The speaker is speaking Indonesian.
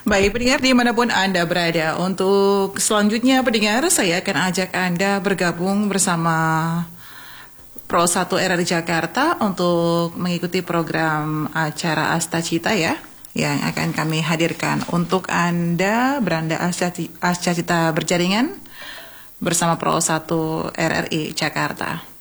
Baik pendengar dimanapun Anda berada, untuk selanjutnya pendengar saya akan ajak Anda bergabung bersama Pro 1 RRI Jakarta untuk mengikuti program acara Asta Cita ya, yang akan kami hadirkan untuk Anda beranda Asta Cita berjaringan bersama Pro 1 RRI Jakarta.